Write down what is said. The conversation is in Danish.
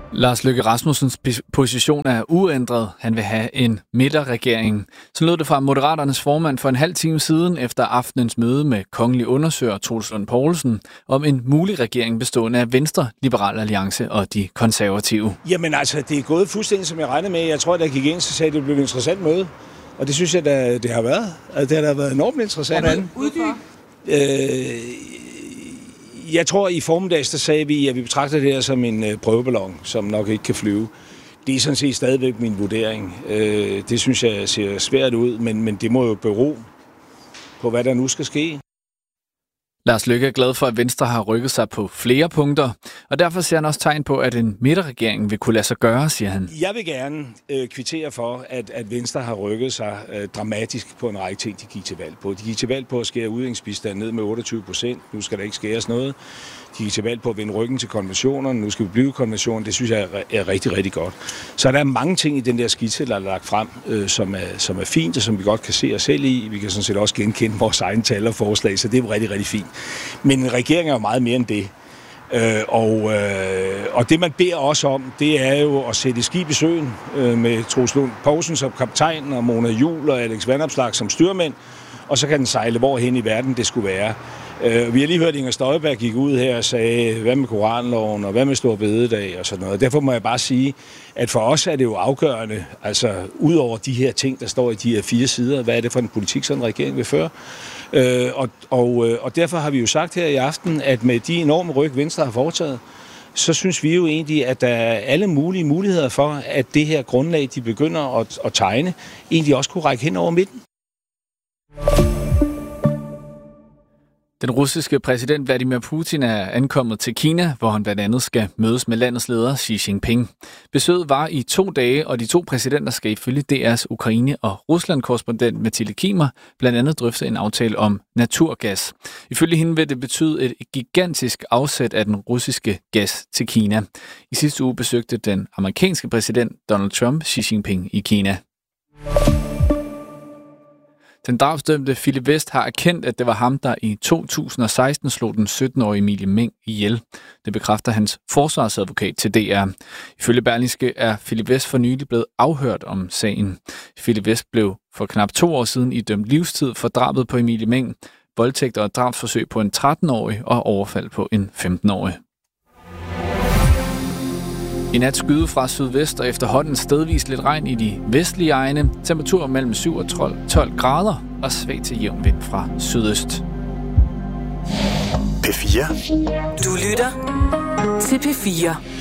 Lars Løkke Rasmussens position er uændret. Han vil have en midterregering. Så lød det fra Moderaternes formand for en halv time siden efter aftenens møde med kongelig undersøger Troels Lund Poulsen om en mulig regering bestående af Venstre, Liberal Alliance og de konservative. Jamen altså, det er gået fuldstændig, som jeg regnede med. Jeg tror, da jeg gik ind, så sagde, at det blev et interessant møde. Og det synes jeg, det har været. Altså, det har da været enormt interessant. Jeg tror, i formiddags, der sagde vi, at vi betragter det her som en prøveballon, som nok ikke kan flyve. Det er sådan set stadigvæk min vurdering. Det synes jeg ser svært ud, men det må jo bero på, hvad der nu skal ske. Lars Løkke er glad for, at Venstre har rykket sig på flere punkter, og derfor ser han også tegn på, at en midterregering vil kunne lade sig gøre, siger han. Jeg vil gerne kvittere for, at Venstre har rykket sig dramatisk på en række ting, de gik til valg på. De gik til valg på at skære udviklingsbistanden ned med 28%. Nu skal der ikke skæres noget. De gik til valg på at vende ryggen til konventionerne. Nu skal vi blive konventionen. Det synes jeg er rigtig, rigtig godt. Så der er mange ting i den der skitse, der er lagt frem, som er fint, og som vi godt kan se os selv i. Vi kan sådan set også genkende vores egne tal og forslag, så det er jo rigtig, rigtig fint. Men en regering er jo meget mere end det. Og det, man beder os om, det er jo at sætte skib i søen med Troels Lund Poulsen som kaptajn, og Mona Juhl og Alex Vanopslagh som styrmænd, og så kan den sejle hvorhen i verden det skulle være. Vi har lige hørt, Inger Støjberg gik ud her og sagde, hvad med koranloven, og hvad med Store Bededag og sådan noget. Derfor må jeg bare sige, at for os er det jo afgørende, altså ud over de her ting, der står i de her 4 sider, hvad er det for en politik, sådan en regering vil føre. Og derfor har vi jo sagt her i aften, at med de enorme ryg, Venstre har foretaget, så synes vi jo egentlig, at der er alle mulige muligheder for, at det her grundlag, de begynder at tegne, egentlig også kunne række hen over midten. Den russiske præsident Vladimir Putin er ankommet til Kina, hvor han blandt andet skal mødes med landets leder Xi Jinping. Besøget var i 2 dage, og de 2 præsidenter skal ifølge DR's Ukraine- og Rusland-korrespondent Mathilde Kimer blandt andet drøfte en aftale om naturgas. Ifølge hende vil det betyde et gigantisk afsæt af den russiske gas til Kina. I sidste uge besøgte den amerikanske præsident Donald Trump Xi Jinping i Kina. Den drabsdømte Philip West har erkendt, at det var ham, der i 2016 slog den 17-årige Emilie Meng ihjel. Det bekræfter hans forsvarsadvokat til DR. Ifølge Berlingske er Philip West for nylig blevet afhørt om sagen. Philip West blev for knap 2 år siden idømt livstid for drabet på Emilie Meng, voldtægt og drabsforsøg på en 13-årig og overfald på en 15-årig. I nat skyde fra sydvest og efterhånden stedvis lidt regn i de vestlige egne. Temperaturer mellem 7 og 12 grader og svag til jævn vind fra sydøst. P4. Du lytter til P4.